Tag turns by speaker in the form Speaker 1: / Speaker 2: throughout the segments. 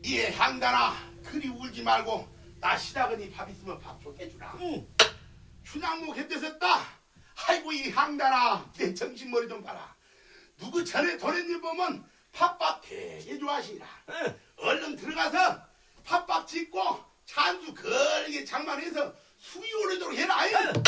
Speaker 1: 예, 향단아, 그리 울지 말고 나 시다그니 밥 있으면 밥 좀 해주라. 춘향모 곁에섰다. 아이고 이 향단아, 내 정신머리 좀 봐라. 누구 전에 도련님 보면 팥밥 되게 좋아하시라. 얼른 들어가서 팥밥 짓고 찬수 걸게 장만해서 수위 오래도록 해라.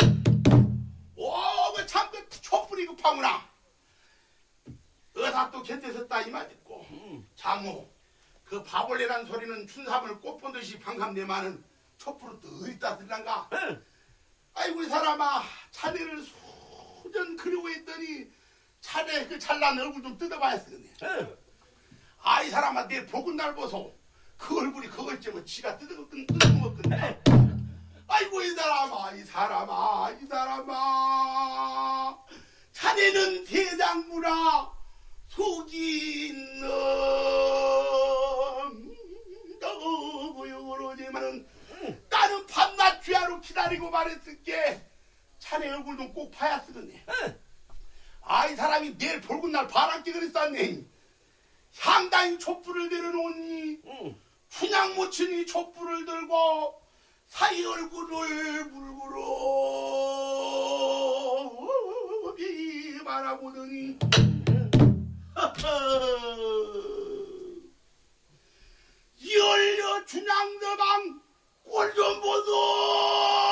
Speaker 1: 오, 참그 촛불이 급하구나. 의사 또 곁에 섰다 이 말 듣고 장모, 그 바벌레란 소리는 춘삼을 꽃본 듯이 반감내마는 촛불은 또 어디다 들란가? 아이고 이 사람아, 자네를 수년 그리워했더니 자네 그 잘난 얼굴 좀 뜯어봐야 쓰겠네. 아, 이 사람아, 내 복은 날 보소. 그 얼굴이 그거였지만 지가 뜯어먹겠네. 아이고 이 사람아, 이 사람아, 이 사람아, 자네는 대장부라 속이 너고요 그러지만은 나는 밤낮 귀하로 기다리고 말했을게. 자네 얼굴 좀 꼭 봐야 쓰겠네. 아, 이 사람이 내일 볼군날 바람기 그랬었네. 상당히 촛불을 내려놓으니 춘향 모친이 촛불을 들고 사이 얼굴을 물구러 바라보더니 열려 춘향서방 꼴 좀 보소.